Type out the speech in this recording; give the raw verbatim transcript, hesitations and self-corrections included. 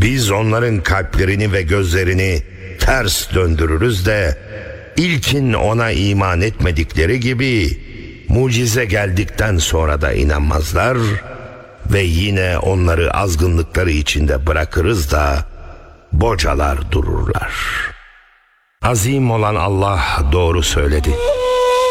Biz onların kalplerini ve gözlerini ters döndürürüz de ilkin ona iman etmedikleri gibi mucize geldikten sonra da inanmazlar ve yine onları azgınlıkları içinde bırakırız da bocalar dururlar. Azim olan Allah doğru söyledi.